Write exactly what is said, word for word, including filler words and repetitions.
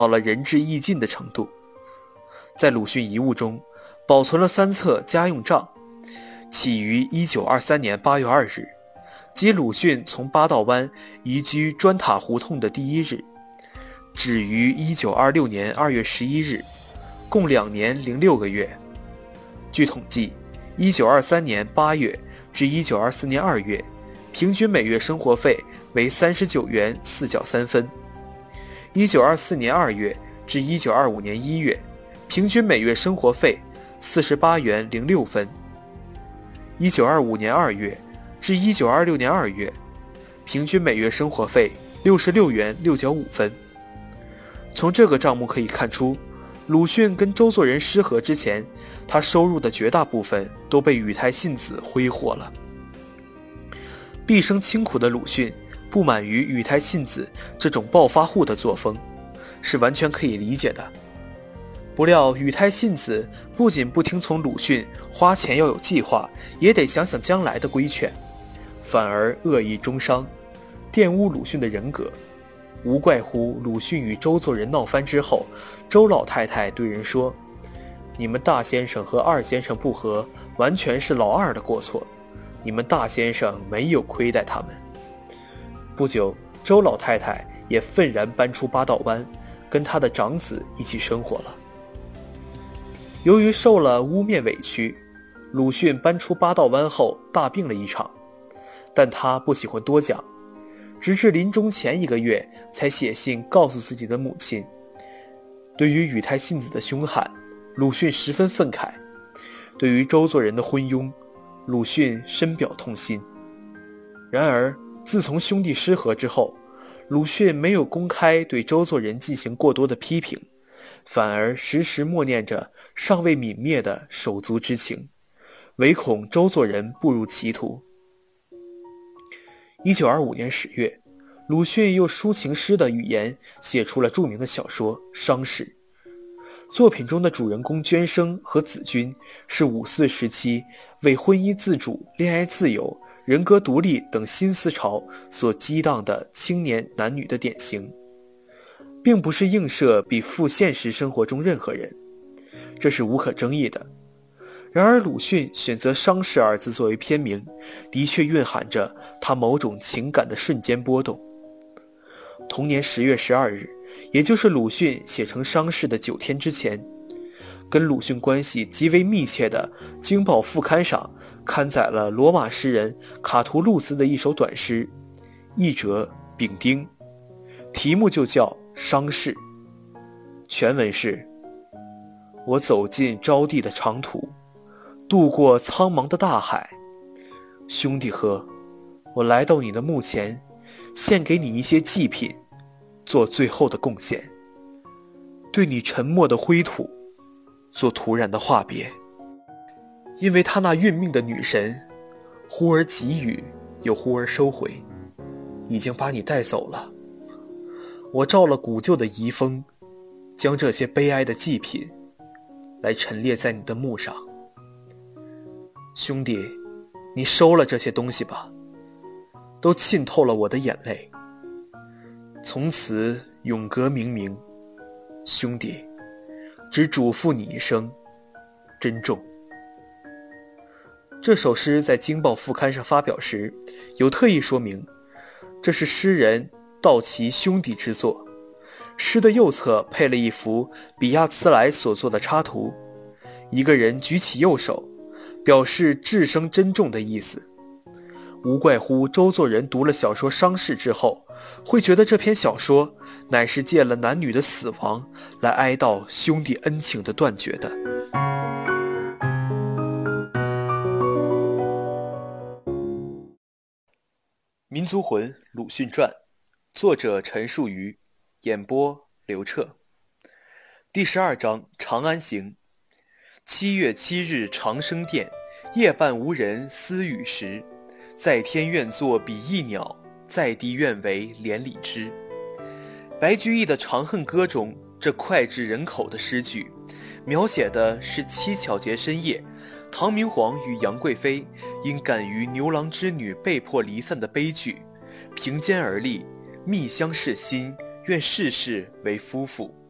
到了仁至义尽的程度。在鲁迅遗物中保存了三册家用账，起于一九二三年八月二日，即鲁迅从八道湾移居砖塔胡同的第一日，止于一九二六年二月十一日，共两年零六个月。据统计，一九二三年八月至一九二四年二月，平均每月生活费为三十九元四角三分；一九二四年二月至一九二五年一月，平均每月生活费四十八元零六分；一九二五年二月至一九二六年二月，平均每月生活费六十六元六角五分。从这个账目可以看出，鲁迅跟周作人失和之前，他收入的绝大部分都被宇太信子挥霍了。毕生清苦的鲁迅不满于宇太信子这种暴发户的作风，是完全可以理解的。不料宇太信子不仅不听从鲁迅花钱要有计划，也得想想将来的规劝，反而恶意中伤，玷污鲁迅的人格。无怪乎鲁迅与周作人闹翻之后，周老太太对人说：“你们大先生和二先生不和，完全是老二的过错，你们大先生没有亏待他们。”不久，周老太太也愤然搬出八道湾，跟她的长子一起生活了。由于受了污蔑委屈，鲁迅搬出八道湾后大病了一场，但他不喜欢多讲，直至临终前一个月才写信告诉自己的母亲。对于宇太信子的凶悍，鲁迅十分愤慨；对于周作人的昏庸，鲁迅深表痛心。然而自从兄弟失和之后，鲁迅没有公开对周作人进行过多的批评，反而时时默念着尚未泯灭的手足之情，唯恐周作人步入歧途。一九二五年十月，鲁迅用抒情诗的语言写出了著名的小说《伤逝》。作品中的主人公娟生和子君是五四时期为婚姻自主、恋爱自由、人格独立等新思潮所激荡的青年男女的典型，并不是映射比附现实生活中任何人，这是无可争议的。然而鲁迅选择伤逝二字作为篇名，的确蕴含着他某种情感的瞬间波动。同年十月十二日，也就是鲁迅写成伤逝的九天之前，跟鲁迅关系极为密切的《京报》副刊上刊载了罗马诗人卡图路斯的一首短诗，译者丙丁，题目就叫《伤逝》。全文是：我走进招娣的长途，渡过苍茫的大海，兄弟呵，我来到你的墓前，献给你一些祭品，做最后的贡献，对你沉默的灰土做突然的话别。因为他那运命的女神，忽而给予又忽而收回，已经把你带走了。我照了古旧的遗风，将这些悲哀的祭品来陈列在你的墓上。兄弟，你收了这些东西吧，都浸透了我的眼泪，从此永隔冥冥。兄弟，只嘱咐你一声，珍重。这首诗在《京报》副刊上发表时，有特意说明，这是诗人道其兄弟之作。诗的右侧配了一幅比亚茨莱所作的插图，一个人举起右手，表示至生珍重的意思。无怪乎周作人读了小说《伤逝》之后，会觉得这篇小说乃是借了男女的死亡来哀悼兄弟恩情的断绝的。民族魂鲁迅传，作者陈树瑜，演播刘彻。第十二章长安行。七月七日长生殿，夜半无人私语时。在天愿作比翼鸟，在地愿为连理枝。白居易的《长恨歌》中这脍炙人口的诗句，描写的是七巧节深夜，唐明皇与杨贵妃因感于牛郎织女被迫离散的悲剧，凭肩而立，密相视心，愿世世为夫妇。